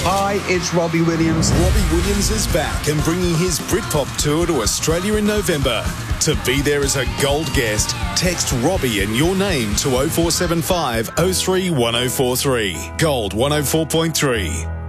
Hi, it's Robbie Williams. Robbie Williams is back and bringing his Britpop tour to Australia in November. To be there as a gold guest, text Robbie and your name to 0475 03 1043. Gold 104.3.